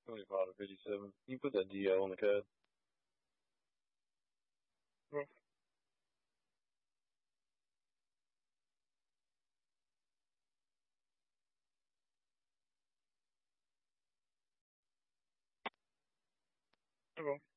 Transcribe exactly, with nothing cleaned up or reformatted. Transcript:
twenty-five to fifty-seven. Can you put that D L on the C A D? Okay. Okay.